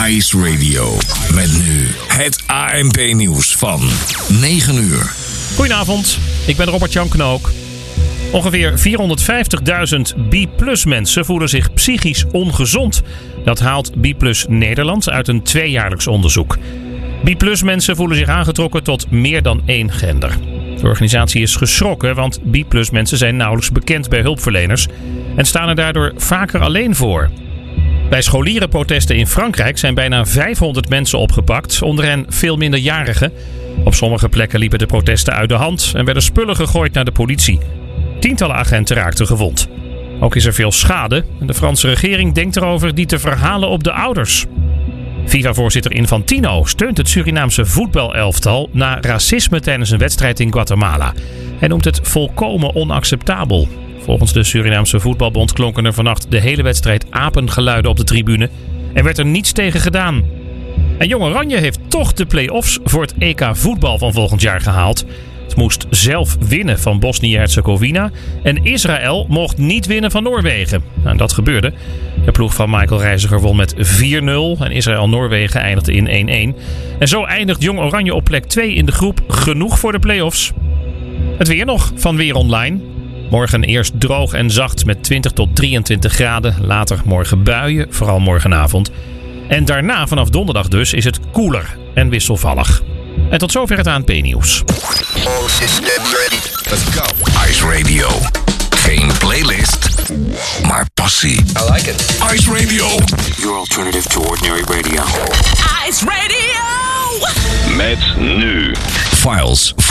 Ice Radio. Met nu het ANP-nieuws van 9 uur. Goedenavond, ik ben Robert-Jan Knook. Ongeveer 450.000 B+ mensen voelen zich psychisch ongezond. Dat haalt B+ Nederland uit een 2-jaarlijks onderzoek. B+ mensen voelen zich aangetrokken tot meer dan één gender. De organisatie is geschrokken, want B+ mensen zijn nauwelijks bekend bij hulpverleners en staan er daardoor vaker alleen voor. Bij scholierenprotesten in Frankrijk zijn bijna 500 mensen opgepakt, onder hen veel minderjarigen. Op sommige plekken liepen de protesten uit de hand en werden spullen gegooid naar de politie. Tientallen agenten raakten gewond. Ook is er veel schade en de Franse regering denkt erover die te verhalen op de ouders. FIFA-voorzitter Infantino steunt het Surinaamse voetbalelftal na racisme tijdens een wedstrijd in Guatemala. Hij noemt het volkomen onacceptabel. Volgens de Surinaamse voetbalbond klonken er vannacht de hele wedstrijd apengeluiden op de tribune en werd er niets tegen gedaan. En Jong Oranje heeft toch de play-offs voor het EK voetbal van volgend jaar gehaald. Het moest zelf winnen van Bosnië-Herzegovina en Israël mocht niet winnen van Noorwegen. En dat gebeurde. De ploeg van Michael Reiziger won met 4-0 en Israël-Noorwegen eindigde in 1-1. En zo eindigt Jong Oranje op plek 2 in de groep, genoeg voor de play-offs. Het weer nog van Weer Online. Morgen eerst droog en zacht met 20 tot 23 graden. Later morgen buien, vooral morgenavond. En daarna, vanaf donderdag dus, is het koeler en wisselvallig. En tot zover het ANP-nieuws. Let's go. Ice Radio. Geen playlist, maar passie. I like it. Ice Radio. Your alternative to ordinary radio. Ice Radio! Met nu Files